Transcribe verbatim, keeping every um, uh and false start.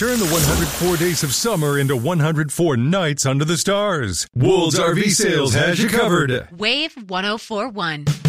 Turn the one hundred four days of summer into one hundred four nights under the stars. Wool's R V Sales has you covered. Wave one oh four point one.